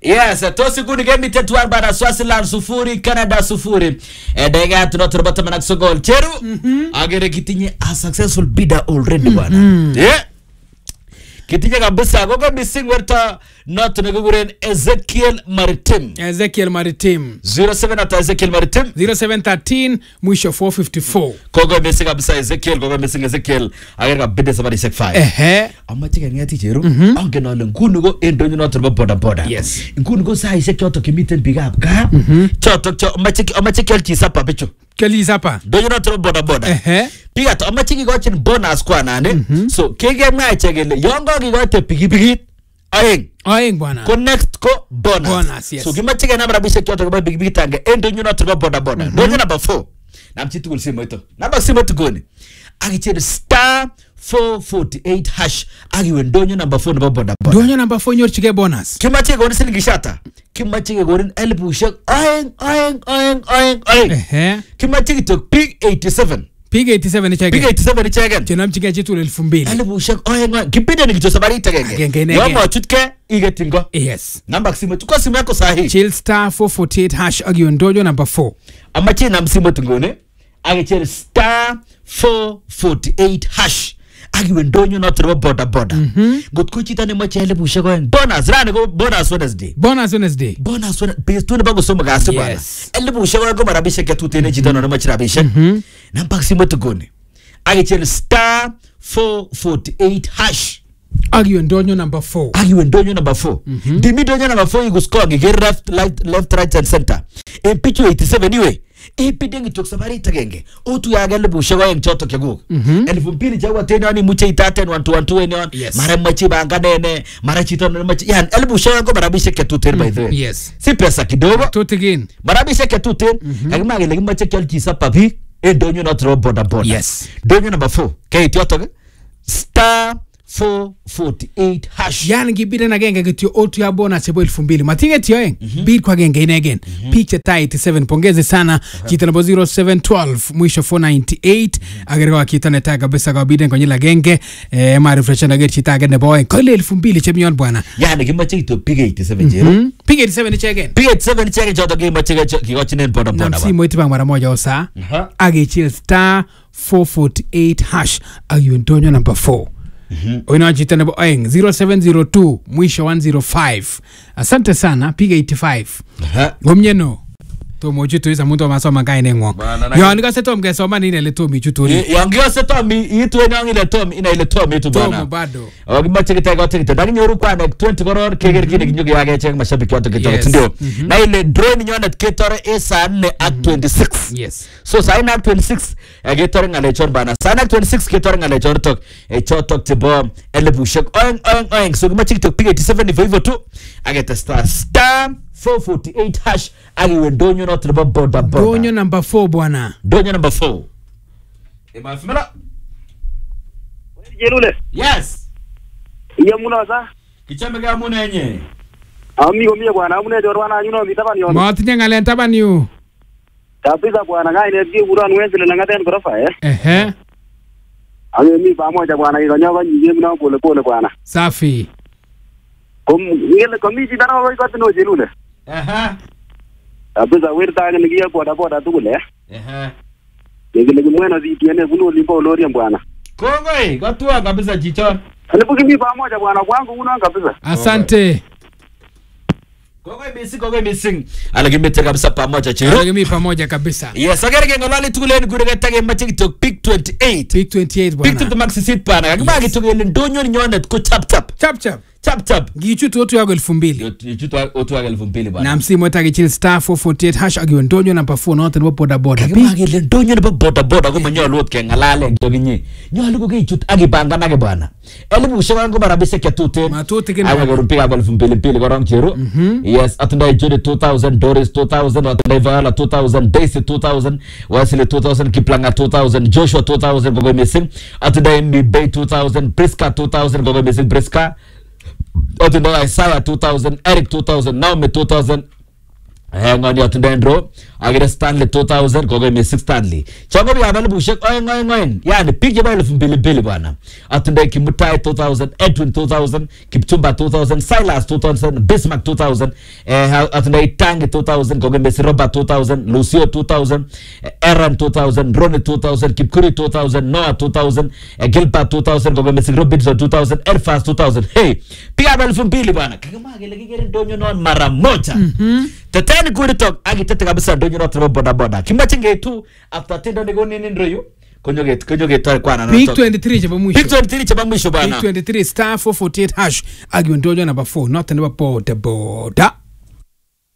Yes, tosi kuni game tetuan bana Swaziland 0 Canada 0. Dega tunotorobata manak sogol. Cheru. Agere kitinye a successful bidder already bana. Yeah. Kitinye kabisa gogo missing werta not neguguren Ezekiel Maritim. 07 at Ezekiel Maritim 0713 mwisho 454. Gogo missing kabisa Ezekiel, gogo missing Ezekiel. Agere kabide sabadi sek 5. Amma chike ngati cheru. Angen ale ngunu go endonyo not boda. Yes. Ngunu go sai sek choto kimiten bigap ka. Choto amache kelchi sapa pecho. Kelizapa. Donyo not boda. Piga to amache kigochin bonus kwa nane. So kege mwa chegele yongo kigote pigipigit. Aeng bwana. Ko next ko bonus. Yes. So kimache ke nabra bishe kyoto kwa pigipigit ange endonyo not boda. Donyo number 4. Namchitu kulsimo ito. Namba simo tugoni. Agiche star 448 hash agiwe ndonyo number 4 na boda. Donyo number 4 nyor chike bonus. Kimache goni silingishata. Kimache gorin elbu shek aeng. Kimache kitok pig 87. Pig 87 ni cheke. Pig 87 ni cheke. Chenam chike chitu 2000. Elbu shek aeng. Kipinde ni kicho sabari itagenge. Yoma chutke igetingo. Yes. Namba simu tuko simu yako sahi. Chill star 448 hash agiwe ndonyo number 4. Amache na msimu tungone. Agichel star 448 hash. Agiwe ndonyo not boda. Gotko chita ne mache elbu shek aeng. Bonus rane go bonus Wednesday. Bonus Wednesday. Base tu ne bago soma gasi bana. Elbu shek aeng go marabishe ke tutene chita no mache rabishe. Namba simu tungone. Agichel star 448 hash. Agiwe ndonyo number 4. Agiwe ndonyo number 4. Dimi ndonyo number 4 you score get left right and center. In picture 87 anyway. Ipidingi toksabari itagenge. Otu ya gelebu shego yang choto kego. Elfu mpili chawa tena ni muche itaten 1-2 ene. Mara machi banga nene, mara chito na machi. Yani elbu shego ngo marabishe ketuten by the way. Yes. Si pesa kidogo. Tutigin. Marabishe ketuten. Kagima gele machi kelchisa papi. Donyo not boda. Yes. Donyo number 4. Kaya itiyoto star 448 hash. Yani gibide na genge kityo otu ya bonus ebo 2000. Matinge tiyoeng. Bid kwa genge inegen. Picture tie 87. Pongeze sana. Chita nabo 0712. Mwisho 498. Agereko wa kita neta kabisa kwa bide kwenye la genge. Ma refresha na gere chita agene boeng. Kwa ile 2000 chemion bwana. Yani gimache ito piga 87 jero. Piga 87 ni chegen. Piga 87 ni chegen choto gimache kigochinen boda. Namsi mwiti bang mara moja osa. Agichil star 448 hash. Agiwe ndonyo number 4. Oina jita nebo aeng 0702 mwisho 105. Asante sana piga 85. Gomnyeno to moju to isa muntu masoma kai nengo. Yo nika setom ke soma ni ile to mi chuturi. Yangio setom itu enang ile tom ina ile tom itu bana. Tom bado. Ogimache kitaka tikita. Dani nyoru kwa na 20 koror keger kine kinyoge yake cheng mashabiki wote kitaka ndio. Na ile drone nyona kitore esa 4 at 26. Yes. So sa ina 26 getore ngale chor bana. Sa ina 26 getore ngale chor tok chotok tibo elebu shek oing so gimache kitok piga 87 hivyo tu. Ageta star 448 hash agiwe ndonyo not boda. Donyo number 4 bwana. Donyo number 4. Ema fimela. Jerule. Yes. Iya muna sa. Kichame ga muna enye. Amigo mie bwana, amune jorwana nyuno mitaba niyo. Mwatinye ngale ntaba niyo. Kabisa bwana, ngai ne dio buran wenzele na ngaten gorofa Ame mi pamoja bwana, ikanyaga nyige mna pole bwana. Safi. Ngele komiti dana wa iko tino Jerule. Kabisa werta ngene ngia boda tukule. Ngele mwena zitiene kuno limpo lori bwana. Kongoi, gatua kabisa chicho. Alipuki pamoja bwana kwangu una kabisa. Asante. Kongoi missing. Alagimete kabisa pamoja chiro. Alagimi pamoja kabisa. Yes, agerege ngolali tukule ngurege tage machi kitok pick 28. Pick 28 bwana. Pick to the max sit pana. Kagima kitogele ndonyo nyonet ko chap. Gichutu otu yago 2000. Gichutu otu yago 2000 bwana. Na msimu wetagi chill star 448 hash agiwe ndonyo number 4 na wote nipo boda. Kagima gele ndonyo nipo boda kuma nyolo otke ngalale njoginye. Nyolo ko gichut agibanga nage bwana. Elimu shaka ngo barabise ketute. Matuti kina. Awa rupiga go 2000 korong chiro. Yes, atundai Jody 2000, Doris 2000, atundai Vala 2000, Daisy 2000, Wesley 2000, Kiplanga 2000, Joshua 2000 gogo missing. Atundai Mbay 2000, Priska 2000 gogo missing Priska. Atundai Isaiah 2000, Eric 2000, Naomi 2000. ngani atundendro agere Stanley 2000 kogo me 6 Stanley chongo bi abale bushek ngoen yani pige ba 2000 bwana atunde Kimutai 2000 Edwin 2000 Kipchumba 2000 Silas 2000 Bismarck 2000 atunde Tangi 2000 kogo me Robert 2000 Lucio 2000 Aaron 2000 Ronnie 2000 Kipkuri 2000 Noah 2000 Gilbert 2000 kogo me Robinson 2000 Erfas 2000 hey pia ba 2000 bwana kama gele gere ndonyo non mara moja teteni kuri tok agitete kabisa ndonyo not boda boda kimachinge tu after tendo nego nini ndoyo konyoge tor kwana Pick 23 chaba mwisho. Pick 23 chaba mwisho bwana. Pick 23 *448# agyo ndonyo number 4 not number boda boda.